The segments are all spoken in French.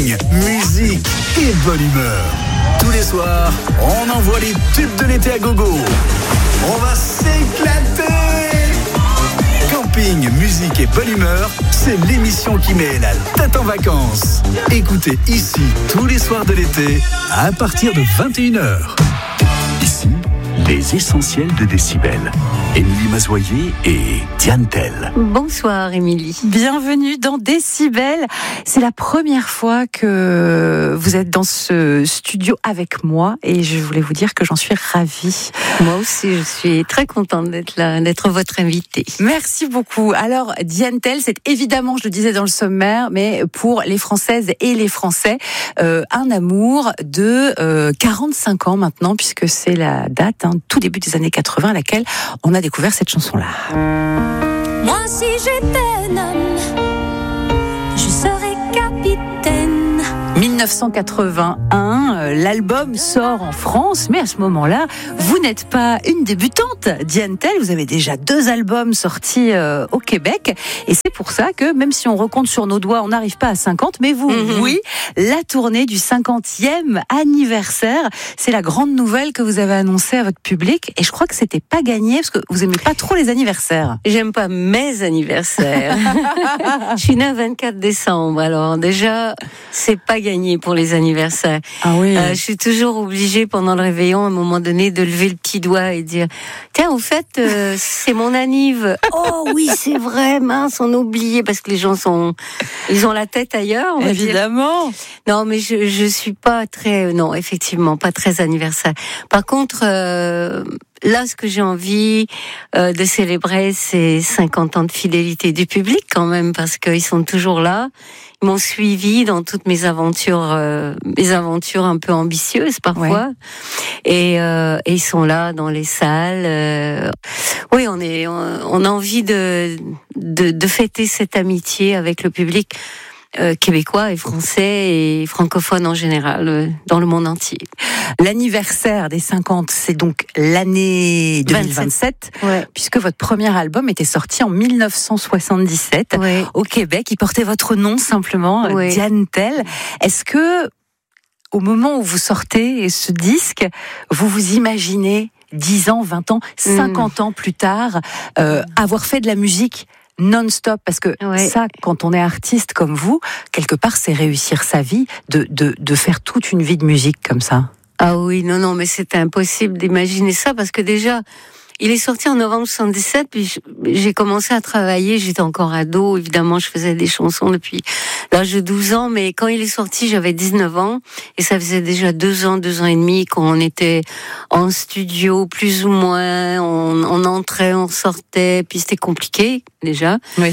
camping, musique et bonne humeur. Tous les soirs, on envoie les tubes de l'été à gogo. On va s'éclater. Camping, musique et bonne humeur, c'est l'émission qui met la tête en vacances. Écoutez ici tous les soirs de l'été à partir de 21h. Ici, les essentiels de Décibel. Émilie Mazoyer et Diane Tell. Bonsoir Émilie. Bienvenue dans Décibel. C'est la première fois que vous êtes dans ce studio avec moi et je voulais vous dire que j'en suis ravie. Moi aussi, je suis très contente d'être là, d'être votre invitée. Merci beaucoup. Alors, Diane Tell, c'est évidemment, je le disais dans le sommaire, mais pour les Françaises et les Français, un amour de 45 ans maintenant, puisque c'est la date, tout début des années 80, à laquelle on a découvert cette chanson-là. Moi, si j'étais un homme, je serais capitaine. 1981, l'album sort en France, mais à ce moment-là, vous n'êtes pas une débutante, Diane Tell, vous avez déjà 2 albums sortis au Québec, et c'est pour ça que, même si on recompte sur nos doigts, on n'arrive pas à 50, mais vous, oui, la tournée du 50e anniversaire, c'est la grande nouvelle que vous avez annoncée à votre public, et je crois que c'était pas gagné, parce que vous aimez pas trop les anniversaires. J'aime pas mes anniversaires. Je suis née le 24 décembre, alors déjà, c'est pas gagné pour les anniversaires. Ah oui. Je suis toujours obligée pendant le réveillon, à un moment donné, de lever le petit doigt et dire tiens, au fait, c'est mon anniv. Oh oui, c'est vrai, mince, on a oublié parce que les gens ils ont la tête ailleurs. On va Évidemment. dire. Non, mais je suis pas très, non, effectivement, pas très anniversaire. Par contre, là, ce que j'ai envie de célébrer, c'est 50 ans de fidélité du public quand même, parce qu'ils sont toujours là. Ils m'ont suivi dans toutes mes aventures un peu ambitieuses parfois, et ils sont là dans les salles. Oui, on a envie de fêter cette amitié avec le public québécois et français et francophone en général dans le monde entier. L'anniversaire des 50, c'est donc l'année 2027, puisque votre premier album était sorti en 1977 au Québec. Il portait votre nom simplement, Diane Tell. Est-ce que, au moment où vous sortez ce disque, vous vous imaginez 10 ans, 20 ans, 50 ans plus tard, avoir fait de la musique non-stop, parce que ça, quand on est artiste comme vous, quelque part, c'est réussir sa vie, de faire toute une vie de musique comme ça. Ah oui, non, mais c'était impossible d'imaginer ça, parce que déjà, il est sorti en novembre 77, puis j'ai commencé à travailler, j'étais encore ado, évidemment, je faisais des chansons depuis l'âge de 12 ans, mais quand il est sorti, j'avais 19 ans, et ça faisait déjà 2 ans et demi qu'on était en studio, plus ou moins, on entrait, on sortait, puis c'était compliqué, déjà. Oui.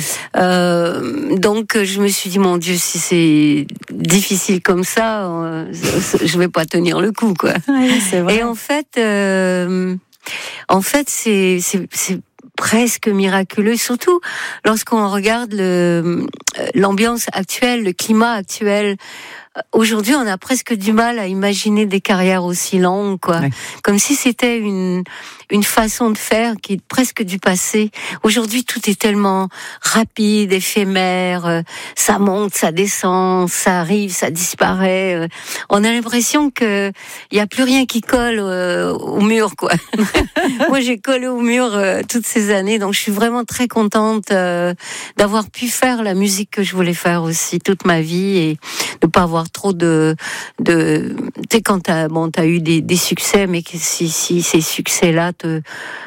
Donc, je me suis dit, mon Dieu, si c'est difficile comme ça, je vais pas tenir le coup, quoi. Oui, c'est vrai. Et en fait, c'est presque miraculeux, surtout lorsqu'on regarde l'ambiance actuelle, le climat actuel. Aujourd'hui, on a presque du mal à imaginer des carrières aussi longues, quoi. Ouais. Comme si c'était une façon de faire qui est presque du passé. Aujourd'hui, tout est tellement rapide, éphémère. Ça monte, ça descend, ça arrive, ça disparaît. On a l'impression que il y a plus rien qui colle au mur, quoi. Moi, j'ai collé au mur toutes ces années, donc je suis vraiment très contente d'avoir pu faire la musique que je voulais faire aussi toute ma vie et de pas avoir trop de tu sais, quand t'as eu des succès, mais que si ces succès-là te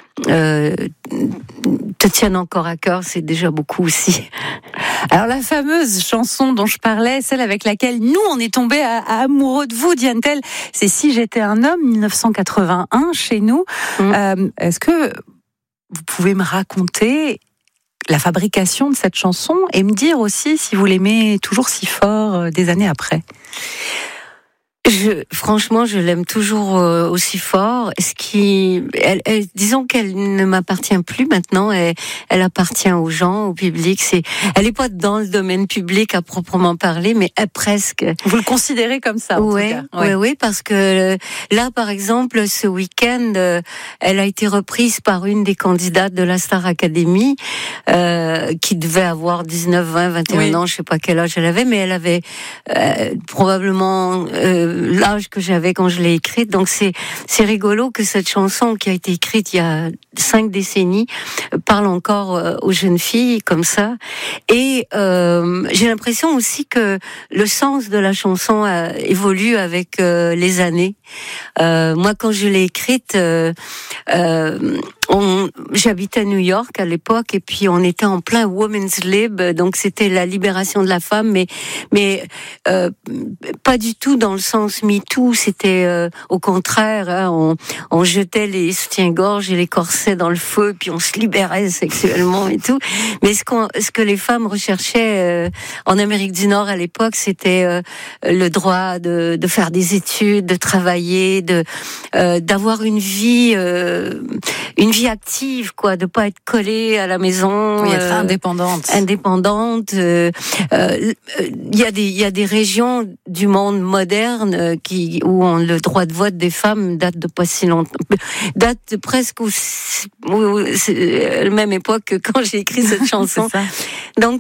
tiennent encore à cœur, c'est déjà beaucoup aussi. Alors la fameuse chanson dont je parlais, celle avec laquelle nous on est tombés amoureux de vous, Diane Tell, c'est Si j'étais un homme, 1981 chez nous. Est-ce que vous pouvez me raconter la fabrication de cette chanson et me dire aussi si vous l'aimez toujours si fort des années après? Franchement, je l'aime toujours aussi fort. Disons qu'elle ne m'appartient plus maintenant. Elle appartient aux gens, au public. Elle n'est pas dans le domaine public à proprement parler, mais presque. Vous le considérez comme ça, en tout cas. Oui, parce que là, par exemple, ce week-end, elle a été reprise par une des candidates de la Star Academy, qui devait avoir 19, 20, 21 ans, je sais pas quel âge elle avait, mais elle avait probablement l'âge que j'avais quand je l'ai écrite. Donc c'est rigolo que cette chanson qui a été écrite il y a 5 décennies parle encore aux jeunes filles comme ça. Et j'ai l'impression aussi que le sens de la chanson évolue avec les années. Moi, quand je l'ai écrite, j'habitais à New York à l'époque, et puis on était en plein Women's Lib, donc c'était la libération de la femme, mais pas du tout dans le sens MeToo. C'était au contraire, hein, on jetait les soutiens-gorge et les corsets dans le feu, puis on se libérait sexuellement et tout. Mais ce que les femmes recherchaient en Amérique du Nord à l'époque, c'était le droit de faire des études, de travailler, d'avoir une vie active, quoi, de pas être collée à la maison, être indépendante. Il y a des régions du monde moderne où le droit de vote des femmes date de pas si longtemps, date presque à la même époque que quand j'ai écrit cette chanson. Donc